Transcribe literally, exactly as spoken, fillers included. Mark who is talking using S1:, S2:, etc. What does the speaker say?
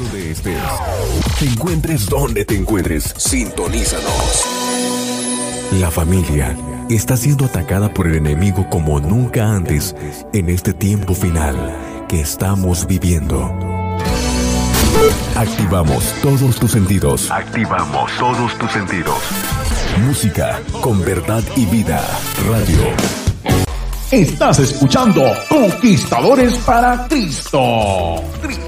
S1: donde estés, te encuentres donde te encuentres, sintonízanos. La familia está siendo atacada por el enemigo como nunca antes en este tiempo final que estamos viviendo. Activamos todos tus sentidos. Activamos todos tus sentidos. Música con verdad y vida. Radio.
S2: Estás escuchando Conquistadores para Cristo. Cristo.